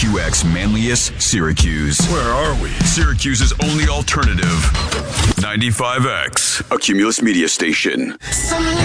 WQX Manlius, Syracuse. Where are we? Syracuse's only alternative. 95X, a Cumulus media station.